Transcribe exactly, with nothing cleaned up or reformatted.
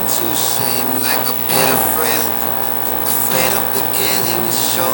to shame like a bitter friend. Afraid of beginning to show